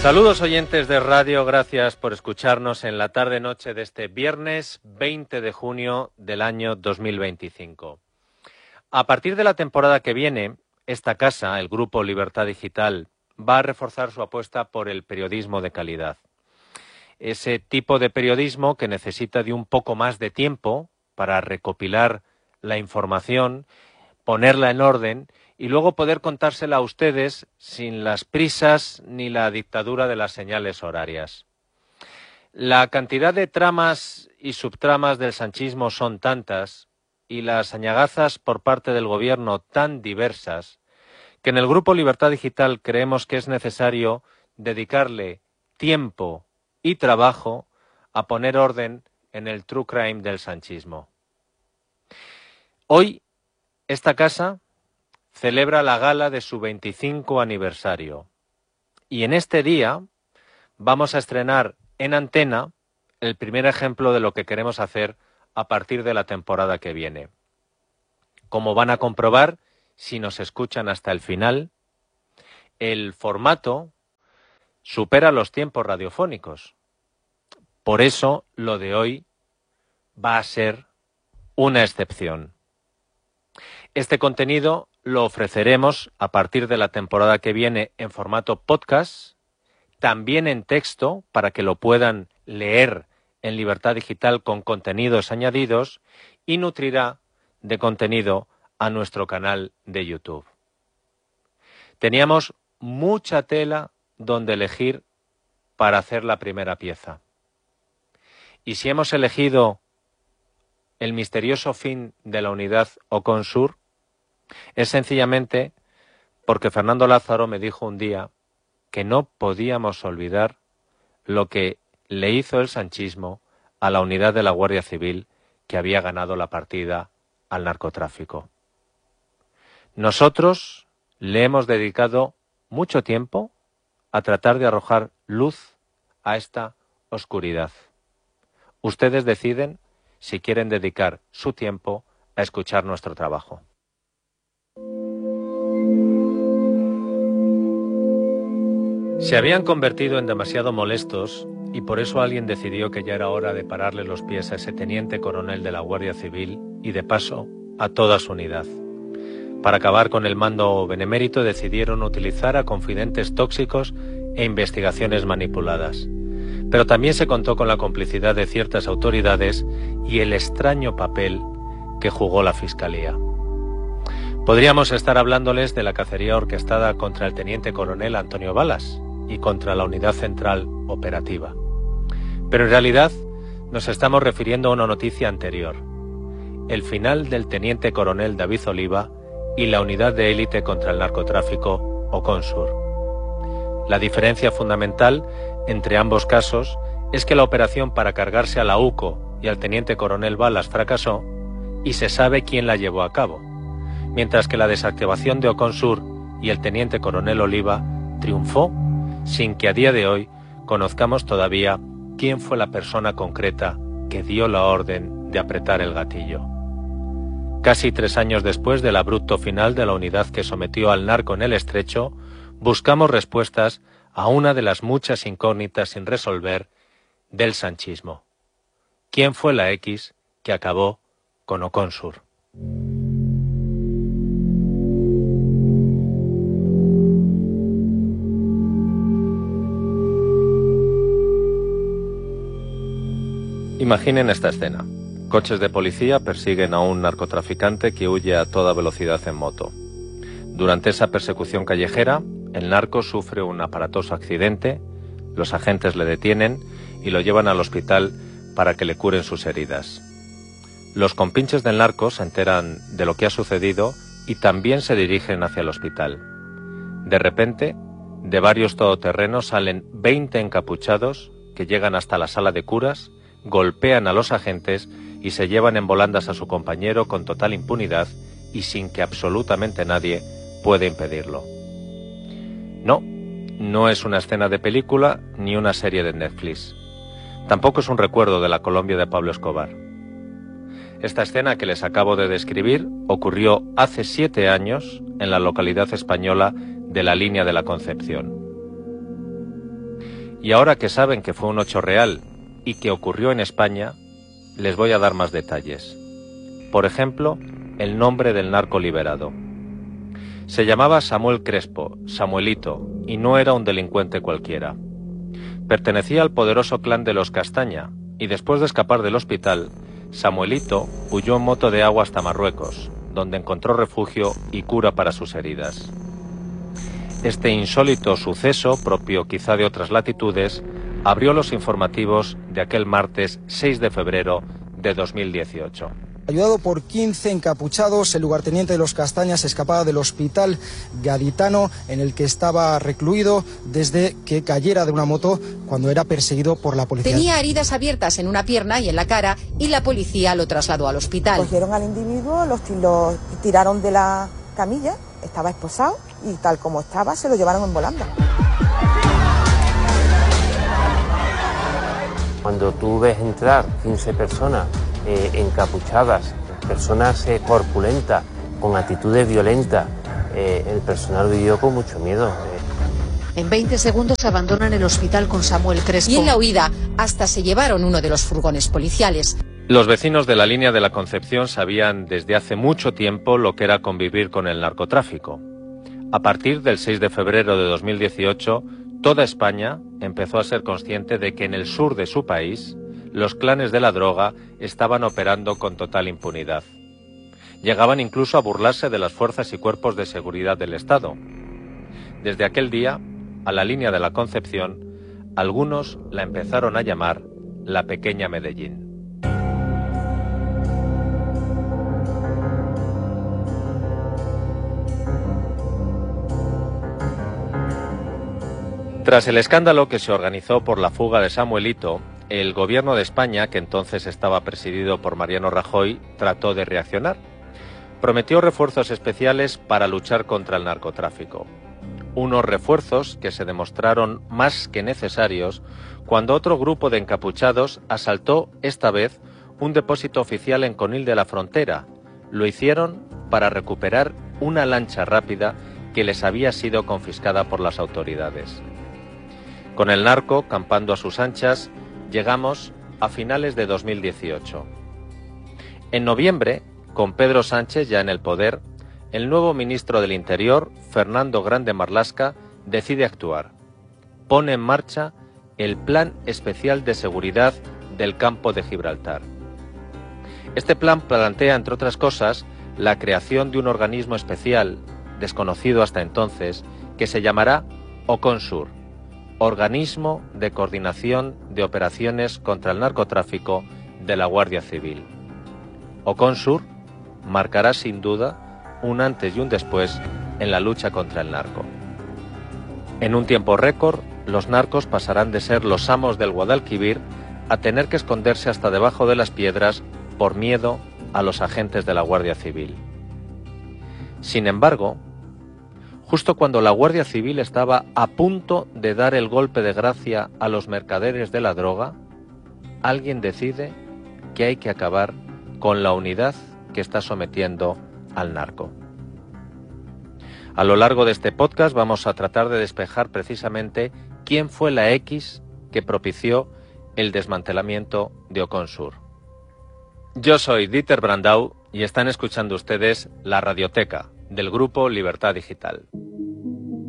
Saludos oyentes de radio, gracias por escucharnos en la tarde-noche de este viernes 20 de junio del año 2025. A partir de la temporada que viene, esta casa, el Grupo Libertad Digital, va a reforzar su apuesta por el periodismo de calidad. Ese tipo de periodismo que necesita de un poco más de tiempo para recopilar la información, ponerla en orden y luego poder contársela a ustedes sin las prisas ni la dictadura de las señales horarias. La cantidad de tramas y subtramas del sanchismo son tantas y las añagazas por parte del gobierno tan diversas que en el Grupo Libertad Digital creemos que es necesario dedicarle tiempo y trabajo a poner orden en el true crime del sanchismo. Hoy, esta casa celebra la gala de su 25 aniversario y en este día vamos a estrenar en antena el primer ejemplo de lo que queremos hacer a partir de la temporada que viene. Como van a comprobar si nos escuchan hasta el final, el formato supera los tiempos radiofónicos. Por eso lo de hoy va a ser una excepción. Este contenido lo ofreceremos a partir de la temporada que viene en formato podcast, también en texto para que lo puedan leer en Libertad Digital con contenidos añadidos y nutrirá de contenido a nuestro canal de YouTube. Teníamos mucha tela donde elegir para hacer la primera pieza. Y si hemos elegido el misterioso fin de la unidad Ocon-Sur, es sencillamente porque Fernando Lázaro me dijo un día que no podíamos olvidar lo que le hizo el sanchismo a la unidad de la Guardia Civil que había ganado la partida al narcotráfico. Nosotros le hemos dedicado mucho tiempo a tratar de arrojar luz a esta oscuridad. Ustedes deciden si quieren dedicar su tiempo a escuchar nuestro trabajo. Se habían convertido en demasiado molestos y por eso alguien decidió que ya era hora de pararle los pies a ese teniente coronel de la Guardia Civil y de paso a toda su unidad. Para acabar con el mando benemérito decidieron utilizar a confidentes tóxicos e investigaciones manipuladas. Pero también se contó con la complicidad de ciertas autoridades y el extraño papel que jugó la Fiscalía. Podríamos estar hablándoles de la cacería orquestada contra el teniente coronel Antonio Balas y contra la Unidad Central Operativa. Pero en realidad nos estamos refiriendo a una noticia anterior: el final del teniente coronel David Oliva y la unidad de élite contra el narcotráfico Ocon-Sur. La diferencia fundamental entre ambos casos es que la operación para cargarse a la UCO y al teniente coronel Balas fracasó y se sabe quién la llevó a cabo, mientras que la desactivación de Ocon-Sur y el teniente coronel Oliva triunfó sin que a día de hoy conozcamos todavía quién fue la persona concreta que dio la orden de apretar el gatillo. Casi 3 años después del abrupto final de la unidad que sometió al narco en el Estrecho, buscamos respuestas a una de las muchas incógnitas sin resolver del sanchismo. ¿Quién fue la X que acabó con Ocon-Sur? Imaginen esta escena. Coches de policía persiguen a un narcotraficante que huye a toda velocidad en moto. Durante esa persecución callejera, el narco sufre un aparatoso accidente, los agentes le detienen y lo llevan al hospital para que le curen sus heridas. Los compinches del narco se enteran de lo que ha sucedido y también se dirigen hacia el hospital. De repente, de varios todoterrenos salen 20 encapuchados que llegan hasta la sala de curas, golpean a los agentes y se llevan en volandas a su compañero con total impunidad y sin que absolutamente nadie pueda impedirlo. No, no es una escena de película ni una serie de Netflix. Tampoco es un recuerdo de la Colombia de Pablo Escobar. Esta escena que les acabo de describir ocurrió hace 7 años en la localidad española de la Línea de la Concepción. Y ahora que saben que fue un hecho real y que ocurrió en España, les voy a dar más detalles. Por ejemplo, el nombre del narco liberado. Se llamaba Samuel Crespo, Samuelito, y no era un delincuente cualquiera. Pertenecía al poderoso clan de los Castaña, y después de escapar del hospital, Samuelito huyó en moto de agua hasta Marruecos, donde encontró refugio y cura para sus heridas. Este insólito suceso, propio quizá de otras latitudes, abrió los informativos de aquel martes 6 de febrero de 2018. Ayudado por 15 encapuchados, el lugarteniente de los Castañas escapaba del hospital gaditano en el que estaba recluido desde que cayera de una moto cuando era perseguido por la policía. Tenía heridas abiertas en una pierna y en la cara y la policía lo trasladó al hospital. Cogieron al individuo, lo tiraron de la camilla, estaba esposado y tal como estaba se lo llevaron en volanda. Cuando tú ves entrar 15 personas encapuchadas, personas corpulentas, con actitudes violentas, el personal vivió con mucho miedo. En 20 segundos abandonan el hospital con Samuel Crespo. Y en la huida hasta se llevaron uno de los furgones policiales. Los vecinos de la línea de la Concepción sabían desde hace mucho tiempo lo que era convivir con el narcotráfico. A partir del 6 de febrero de 2018, toda España empezó a ser consciente de que en el sur de su país los clanes de la droga estaban operando con total impunidad. Llegaban incluso a burlarse de las fuerzas y cuerpos de seguridad del Estado. Desde aquel día, a la línea de la Concepción, algunos la empezaron a llamar la pequeña Medellín. Tras el escándalo que se organizó por la fuga de Samuelito, el gobierno de España, que entonces estaba presidido por Mariano Rajoy, trató de reaccionar. Prometió refuerzos especiales para luchar contra el narcotráfico. Unos refuerzos que se demostraron más que necesarios cuando otro grupo de encapuchados asaltó, esta vez, un depósito oficial en Conil de la Frontera. Lo hicieron para recuperar una lancha rápida que les había sido confiscada por las autoridades. Con el narco campando a sus anchas, llegamos a finales de 2018. En noviembre, con Pedro Sánchez ya en el poder, el nuevo ministro del Interior, Fernando Grande Marlaska, decide actuar. Pone en marcha el Plan Especial de Seguridad del Campo de Gibraltar. Este plan plantea, entre otras cosas, la creación de un organismo especial, desconocido hasta entonces, que se llamará OCONSUR, Organismo de Coordinación de Operaciones contra el Narcotráfico de la Guardia Civil. OCONSUR marcará sin duda un antes y un después en la lucha contra el narco. En un tiempo récord, los narcos pasarán de ser los amos del Guadalquivir a tener que esconderse hasta debajo de las piedras por miedo a los agentes de la Guardia Civil. Sin embargo, justo cuando la Guardia Civil estaba a punto de dar el golpe de gracia a los mercaderes de la droga, alguien decide que hay que acabar con la unidad que está sometiendo al narco. A lo largo de este podcast vamos a tratar de despejar precisamente quién fue la X que propició el desmantelamiento de OCONSUR. Yo soy Dieter Brandau y están escuchando ustedes La Radioteca, del grupo Libertad Digital.